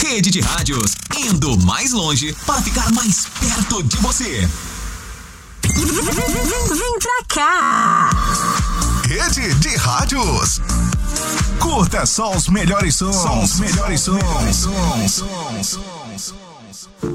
Rede de rádios, indo mais longe para ficar mais perto de você. Vem pra cá. Rede de rádios. Curta só os melhores sons.